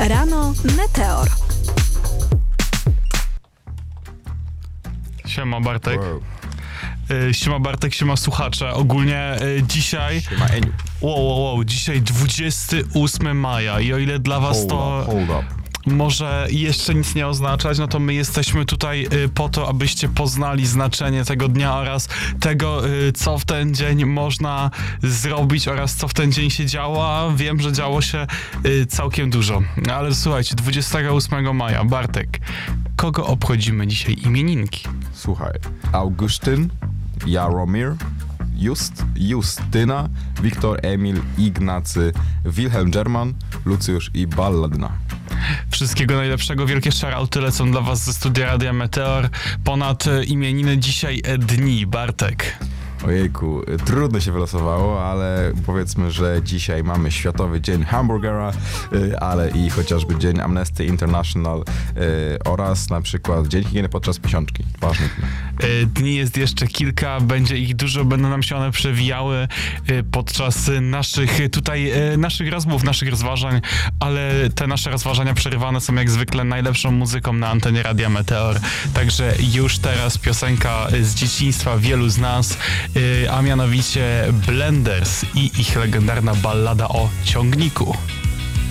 Rano Meteor. Siema Bartek. Wow. Siema Bartek, siema słuchacze. Ogólnie dzisiaj... Siema Eniu. Wow, dzisiaj 28 maja i o ile dla was to Hold up. może jeszcze nic nie oznaczać, no to my jesteśmy tutaj po to, abyście poznali znaczenie tego dnia oraz tego, co w ten dzień można zrobić oraz co w ten dzień się działo, a wiem, że działo się całkiem dużo. Ale słuchajcie, 28 maja, Bartek, kogo obchodzimy dzisiaj imieninki? Słuchaj. Augustyn, Jaromir, Justyna, Wiktor, Emil, Ignacy, Wilhelm German, Lucjusz i Balladyna. Wszystkiego najlepszego, wielkie shoutouty lecą dla was ze studia Radia Meteor. Ponad imieniny dzisiaj dni, Bartek. Ojejku, trudno się wylosowało, ale powiedzmy, że dzisiaj mamy Światowy Dzień Hamburgera, ale i chociażby Dzień Amnesty International oraz na przykład Dzień Higieny podczas miesiączki. Ważny. Dni jest jeszcze kilka, będzie ich dużo, będą nam się one przewijały podczas naszych rozmów, naszych rozważań, ale te nasze rozważania przerywane są jak zwykle najlepszą muzyką na antenie Radia Meteor. Także już teraz piosenka z dzieciństwa wielu z nas, a mianowicie Blenders i ich legendarna ballada o ciągniku.